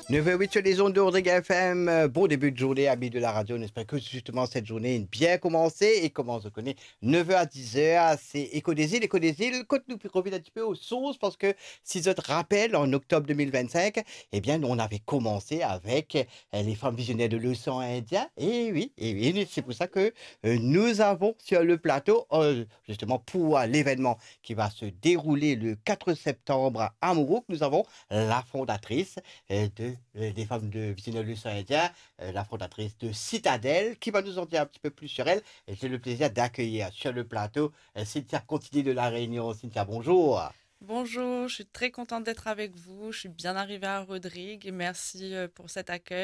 9h08 sur les ondes de Rodrigue FM. Bon début de journée, amis de la radio. On espère que justement cette journée est bien commencée. Et comment on se connaît 9h à 10h, c'est Écho des îles. Écho des îles, quand nous revenons un petit peu aux sources, parce que si je te rappelle, en octobre 2025, eh bien, on avait commencé avec les femmes visionnaires de l'océan Indien. Et oui, c'est pour ça que nous avons sur le plateau, justement pour l'événement qui va se dérouler le 4 septembre à Mourouk, nous avons la fondatrice des femmes de Visionnaire de l'océan Indien, la fondatrice de Citadelle, qui va nous en dire un petit peu plus sur elle. Et j'ai le plaisir d'accueillir sur le plateau Cynthia Contini de La Réunion. Cynthia, bonjour. Bonjour, je suis très contente d'être avec vous. Je suis bien arrivée à Rodrigue et merci pour cet accueil.